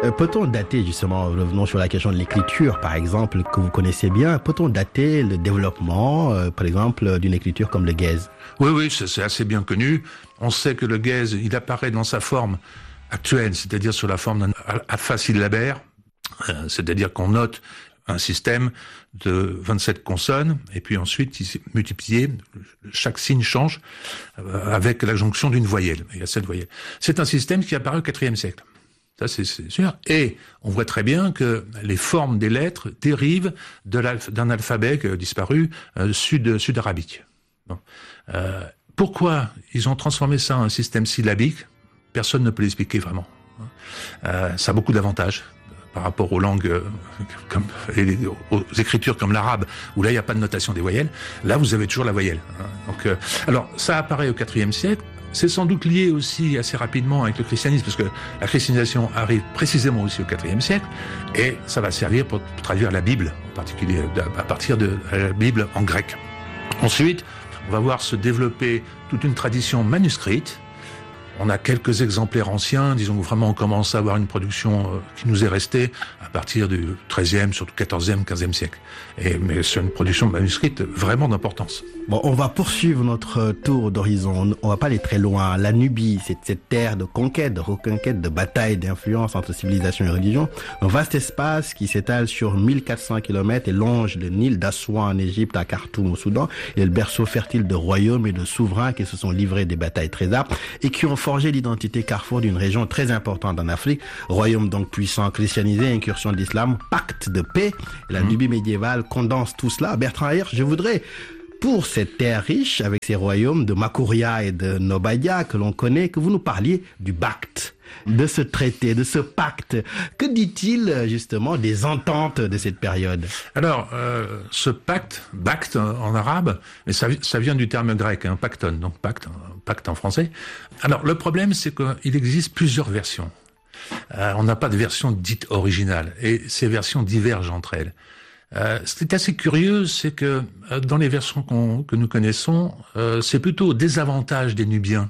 Peut-on dater, justement, revenons sur la question de l'écriture, par exemple, que vous connaissez bien, peut-on dater le développement, par exemple, d'une écriture comme le Guèze? Oui, c'est assez bien connu. On sait que le Guèze, il apparaît dans sa forme actuelle, c'est-à-dire sous la forme d'un alpha syllabaire, c'est-à-dire qu'on note un système de 27 consonnes, et puis ensuite, il s'est multiplié, chaque signe change avec la jonction d'une voyelle. Il y a 7 voyelles. C'est un système qui apparaît au IVe siècle. Ça, c'est sûr. Et on voit très bien que les formes des lettres dérivent d'un alphabet disparu sud-arabique. Bon. Pourquoi ils ont transformé ça en un système syllabique? Personne ne peut l'expliquer vraiment. Ça a beaucoup d'avantages par rapport aux langues, aux écritures comme l'arabe, où là, il n'y a pas de notation des voyelles. Là, vous avez toujours la voyelle. Donc, alors, ça apparaît au IVe siècle. C'est sans doute lié aussi assez rapidement avec le christianisme, parce que la christianisation arrive précisément aussi au IVe siècle, et ça va servir pour traduire la Bible, en particulier à partir de la Bible en grec. Ensuite, on va voir se développer toute une tradition manuscrite. On a quelques exemplaires anciens, disons que vraiment on commence à avoir une production qui nous est restée à partir du XIIIe, surtout XIVe, XVe siècle. Mais c'est une production manuscrite vraiment d'importance. Bon, on va poursuivre notre tour d'horizon. On va pas aller très loin. La Nubie, c'est cette terre de conquête, de reconquête, de bataille, d'influence entre civilisation et religion. Un vaste espace qui s'étale sur 1400 km et longe le Nil d'Assouan en Égypte à Khartoum au Soudan. Et le berceau fertile de royaumes et de souverains qui se sont livrés des batailles très âpres et qui ont forgé l'identité carrefour d'une région très importante en Afrique. Royaume donc puissant, christianisé, incursion de l'islam, pacte de paix. Et la Nubie médiévale condense tout cela. Bertrand Hirsch, je voudrais, pour cette terre riche, avec ses royaumes de Makuria et de Nobadia que l'on connaît, que vous nous parliez du Bact, de ce traité, de ce pacte. Que dit-il justement des ententes de cette période? Alors, ce pacte en arabe, mais ça vient du terme grec, pacton, donc pacte en français. Alors, le problème, c'est qu'il existe plusieurs versions. On n'a pas de version dite originale, et ces versions divergent entre elles. Ce qui est assez curieux, c'est que dans les versions que nous connaissons, c'est plutôt au désavantage des Nubiens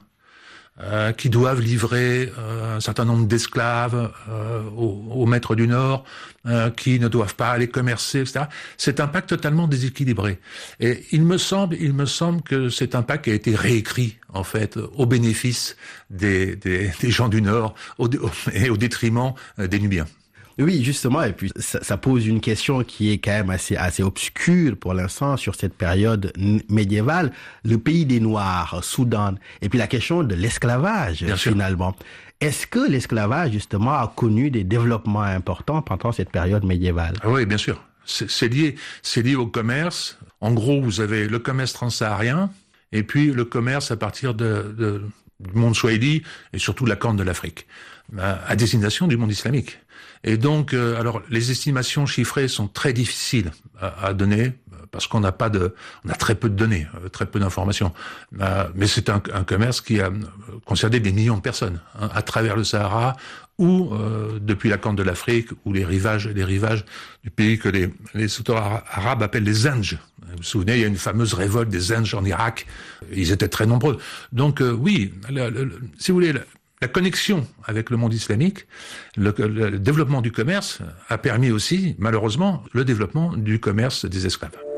qui doivent livrer un certain nombre d'esclaves aux maîtres du Nord, qui ne doivent pas aller commercer, etc. C'est un pacte totalement déséquilibré. Et il me semble que c'est un pacte qui a été réécrit, en fait, au bénéfice des gens du Nord et au détriment des Nubiens. Oui, justement, et puis ça pose une question qui est quand même assez obscure pour l'instant sur cette période médiévale, le pays des Noirs, Soudan, et puis la question de l'esclavage, finalement. Est-ce que l'esclavage, justement, a connu des développements importants pendant cette période médiévale? Oui, bien sûr. C'est lié au commerce. En gros, vous avez le commerce transsaharien, et puis le commerce à partir du monde swahili, et surtout la Corne de l'Afrique, à destination du monde islamique. Et donc, alors, les estimations chiffrées sont très difficiles à donner, parce qu'on on a très peu de données, très peu d'informations. Mais c'est un commerce qui a concerné des millions de personnes, à travers le Sahara, ou depuis la Corne de l'Afrique, ou les rivages du pays que les auteurs arabes appellent les Zinj. Vous vous souvenez, il y a une fameuse révolte des Zinj en Irak. Ils étaient très nombreux. Donc, oui, si vous voulez, la connexion avec le monde islamique, le développement du commerce a permis aussi, malheureusement, le développement du commerce des esclaves.